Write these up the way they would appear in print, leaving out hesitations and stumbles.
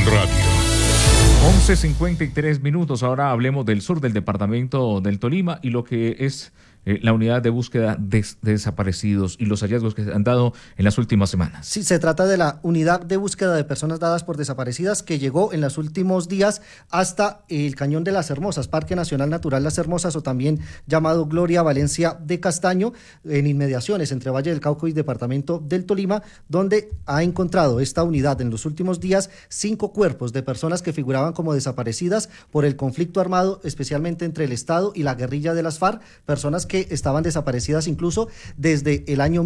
Radio. 11:53. Ahora hablemos del sur del departamento del Tolima y lo que es la unidad de búsqueda de desaparecidos y los hallazgos que se han dado en las últimas semanas. Sí, se trata de la unidad de búsqueda de personas dadas por desaparecidas que llegó en los últimos días hasta el Cañón de las Hermosas, Parque Nacional Natural Las Hermosas, o también llamado Gloria Valencia de Castaño, en inmediaciones entre Valle del Cauca y departamento del Tolima, donde ha encontrado esta unidad en los últimos días 5 cuerpos de personas que figuraban como desaparecidas por el conflicto armado, especialmente entre el Estado y la guerrilla de las FARC, personas que estaban desaparecidas incluso desde el año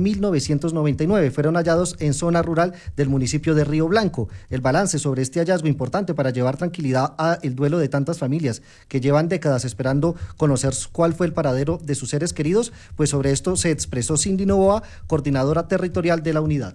1999. Fueron hallados en zona rural del municipio de Río Blanco. El balance sobre este hallazgo, importante para llevar tranquilidad a el duelo de tantas familias que llevan décadas esperando conocer cuál fue el paradero de sus seres queridos, pues sobre esto se expresó Cindy Novoa, coordinadora territorial de la unidad.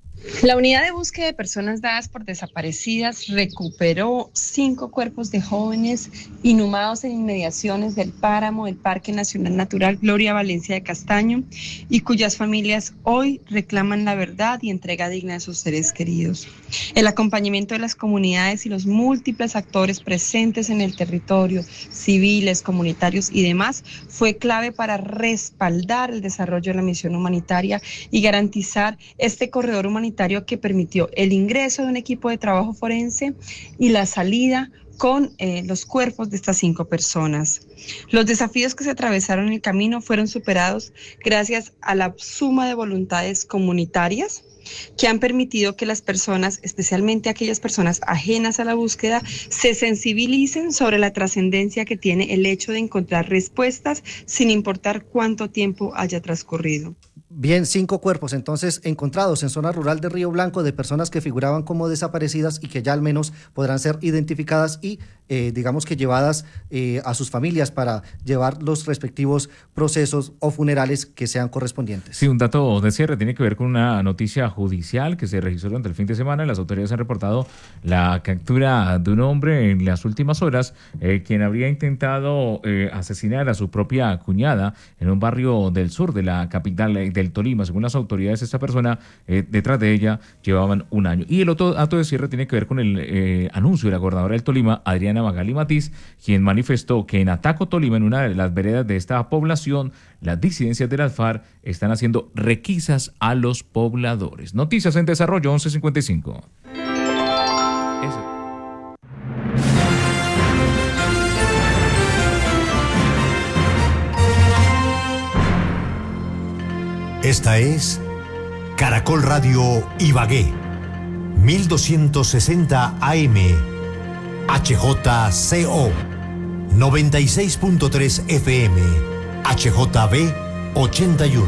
La unidad de búsqueda de personas dadas por desaparecidas recuperó 5 cuerpos de jóvenes inhumados en inmediaciones del páramo del Parque Nacional Natural Gloria Valencia de Castaño y cuyas familias hoy reclaman la verdad y entrega digna de sus seres queridos. El acompañamiento de las comunidades y los múltiples actores presentes en el territorio, civiles, comunitarios y demás, fue clave para respaldar el desarrollo de la misión humanitaria y garantizar este corredor humanitario que permitió el ingreso de un equipo de trabajo forense y la salida con los cuerpos de estas 5 personas. Los desafíos que se atravesaron en el camino fueron superados gracias a la suma de voluntades comunitarias que han permitido que las personas, especialmente aquellas personas ajenas a la búsqueda, se sensibilicen sobre la trascendencia que tiene el hecho de encontrar respuestas sin importar cuánto tiempo haya transcurrido. Bien, 5 cuerpos entonces encontrados en zona rural de Río Blanco de personas que figuraban como desaparecidas y que ya al menos podrán ser identificadas y digamos que llevadas a sus familias para llevar los respectivos procesos o funerales que sean correspondientes. Sí, un dato de cierre tiene que ver con una noticia judicial que se registró durante el fin de semana. Las autoridades han reportado la captura de un hombre en las últimas horas, quien habría intentado asesinar a su propia cuñada en un barrio del sur de la capital del Tolima. Según las autoridades, esta persona, detrás de ella, llevaban un año. Y el otro dato de cierre tiene que ver con el anuncio de la gobernadora del Tolima, Adriana Magali Matiz, quien manifestó que en Ataco, Tolima, en una de las veredas de esta población, las disidencias de las FARC están haciendo requisas a los pobladores. Noticias en desarrollo, 11:55. Esta es Caracol Radio Ibagué, 1260 AM, HJCO, 96.3 FM, HJB 81.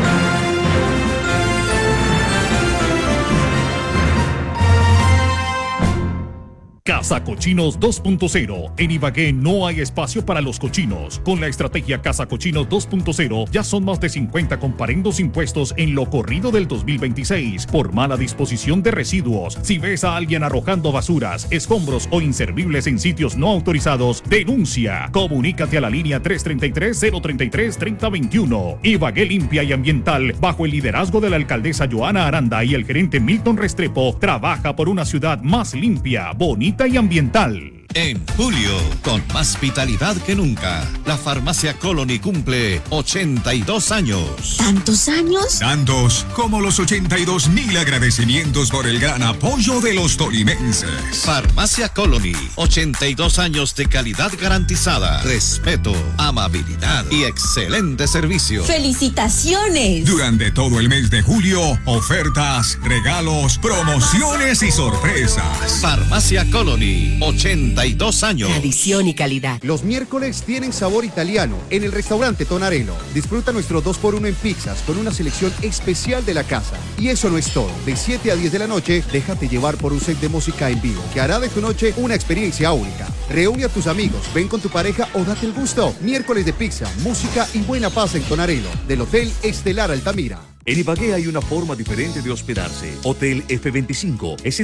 Casa Cochinos 2.0. En Ibagué no hay espacio para los cochinos. Con la estrategia Casa Cochinos 2.0 ya son más de 50 comparendos impuestos en lo corrido del 2026 por mala disposición de residuos. Si ves a alguien arrojando basuras, escombros o inservibles en sitios no autorizados, denuncia. Comunícate a la línea 333-033-3021. Ibagué Limpia y Ambiental, bajo el liderazgo de la alcaldesa Joana Aranda y el gerente Milton Restrepo, trabaja por una ciudad más limpia, bonita y ambiental. En julio, con más vitalidad que nunca, la Farmacia Colony cumple 82 años. ¿Tantos años? Tantos como los 82,000 agradecimientos por el gran apoyo de los tolimenses. Farmacia Colony, 82 años de calidad garantizada, respeto, amabilidad y excelente servicio. ¡Felicitaciones! Durante todo el mes de julio, ofertas, regalos, promociones y sorpresas. Farmacia Colony, 82 años. Tradición y calidad. Los miércoles tienen sabor italiano en el restaurante Tonarello. Disfruta nuestro 2x1 en pizzas con una selección especial de la casa. Y eso no es todo. De 7 a 10 de la noche, déjate llevar por un set de música en vivo que hará de tu noche una experiencia única. Reúne a tus amigos, ven con tu pareja o date el gusto. Miércoles de pizza, música y buena paz en Tonarello, del Hotel Estelar Altamira. En Ibagué hay una forma diferente de hospedarse. Hotel F25 es el